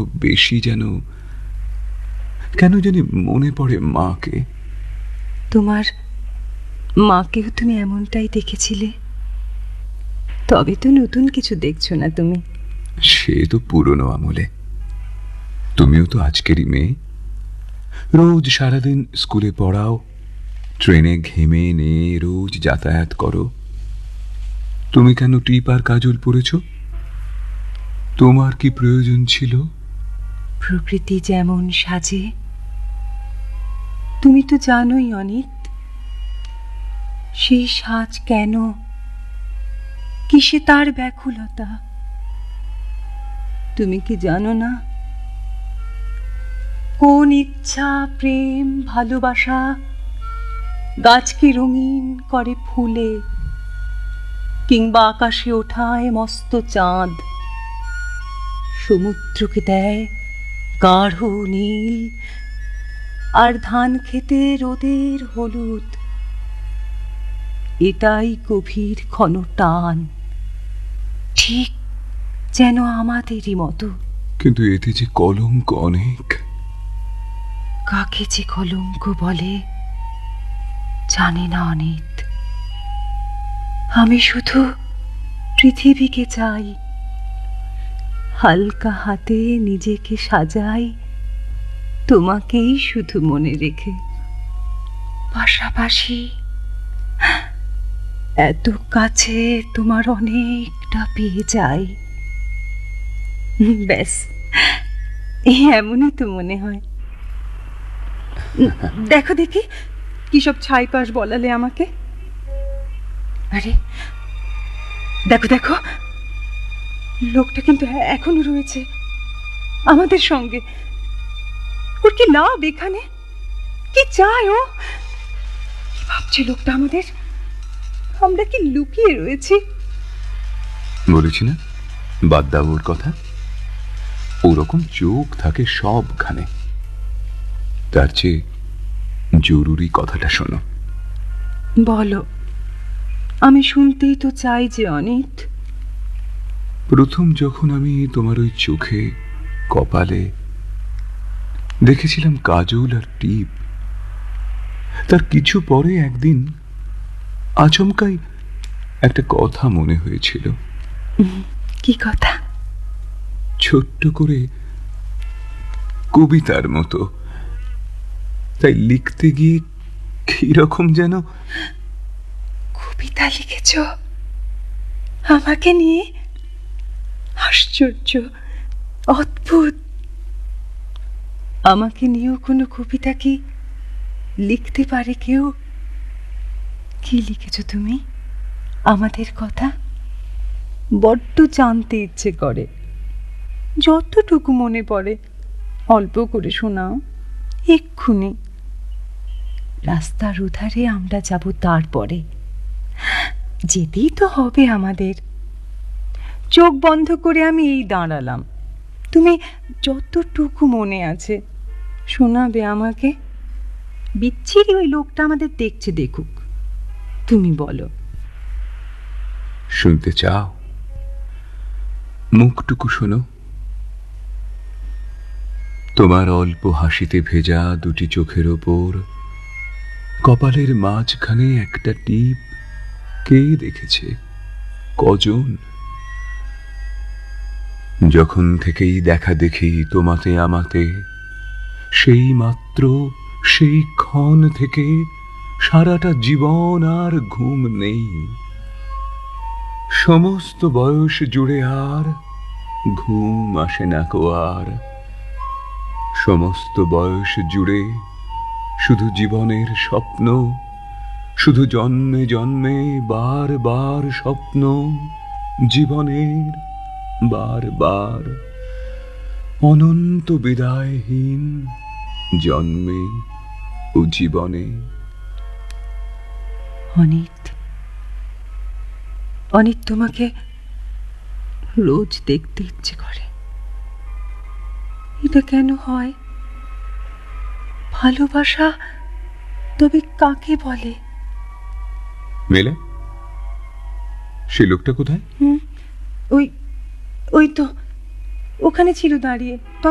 বেশি যেন কেন জানি মনে পড়ে মাকে। তোমার মাকেও তুমি এমনটাই দেখেছিলে, তবে তো নতুন কিছু দেখছো না তুমি। সে তো পুরনো আমলে। তুমিও তো আজকেরই মেয়ে। রোজ সারাদিন স্কুলে পড়াও, ট্রেনে ঘেমে নিয়ে রোজ যাতায়াত করো। তুমি কেন টিপ আর কাজল পরেছ? তোমার কি প্রয়োজন ছিল? প্রকৃতি যেমন সাজে, তুমি তো জানোই অনিত, সেই সাজ কেন, কিসে তার ব্যাকুলতা। তুমি কি জানো না কোন ইচ্ছা, প্রেম, ভালোবাসা গাছকে রঙিন করে ফুলে, কিংবা আকাশে ওঠায় মস্ত চাঁদ, সমুদ্রকে দেয় গাঢ় নীল, আর ধান খেতে রোদের হলুদ। এটাই গভীর ঘন টান, ঠিক যেন আমাদেরই মতো। কিন্তু এতে যে কলঙ্ক অনেক। কাকে যে কলঙ্ক বলে জানি না অনিত। আমি শুধু পৃথিবীকে চাই, হালকা হাতে নিজেকে সাজাই, তোমাকেই শুধু মনে রেখে। পাশাপাশি এত কাছে তোমার অনেকটা পেয়ে যাই। ব্যাস এমনই তো মনে হয়। দেখো দেখি কি সব ছাইপাশ বলালে আমাকে। আরে দেখো দেখো, লোকটা কিন্তু এখনো রয়েছে আমাদের সঙ্গে। ওর কি লাভ এখানে? কি চায় ও? কি ভাবছে লোকটা আমাদের? আমরা কি লুকিয়ে রয়েছি? বলেছি না, বাদ দাও ওর কথা। ওরকম চোখ থাকে সবখানে। তার চেয়ে জরুরি কথাটা শোনো। বলো, আমি শুনতেই তো চাই যে অনিত। প্রথম যখন আমি তোমার ওই চোখে, কপালে দেখেছিলাম কাজল আর টিপ, তার কিছু পরে একদিন আচমকাই একটা কথা মনে হয়েছিল। কি কথা? ছোট্ট করে কবিতার মতো। তাই লিখতে গিয়ে কিরকম যেন। কবিতা লিখেছ আমাকে নিয়ে? আশ্চর্য, অদ্ভুত। আমাকে নিয়েও কোনো কবিতা কি লিখতে পারে কেউ? কি লিখেছ তুমি আমাদের কথা? বড্ড জানতে ইচ্ছে করে। যতটুকু মনে পড়ে অল্প করে শোনাও এক্ষুনি। রাস্তার উধারে আমরা যাব, তারপরে যেতেই তো হবে আমাদের। চোখ বন্ধ করে আমি এই দাঁড়ালাম, তুমি যতটুকু মনে আছে শোনাবে আমাকে। বিচ্ছিরি ওই লোকটা আমাদের দেখছে, দেখুক। তুমি বলো। শুনতে চাও? মুখটুকু শোনো। তোমার অল্প হাসিতে ভেজা দুটি চোখের ওপর কপালের মাঝখানে একটা টিপ কে দেখেছে? কজন? যখন থেকেই দেখা দেখি তোমাতে আমাতে, সেই মাত্র, সেই ক্ষণ থেকে সারাটা জীবন আর ঘুম নেই। সমস্ত বয়স জুড়ে আর ঘুম আসে না কো আর। সমস্ত বয়স জুড়ে শুধু জীবনের স্বপ্ন, শুধু জন্মে জন্মে বার বার স্বপ্ন জীবনের, বার বার অনন্ত বিদায়হীন জন্মে ও জীবনে। অনিত, অনিত, তোমাকে রোজ দেখতে ইচ্ছে করে। এটা কেন হয়? ভালোবাসা তবে কাকে বলে? মেলে, সে লোকটা কোথায়? ওই ওই তো ওখানে ছিল দাঁড়িয়ে।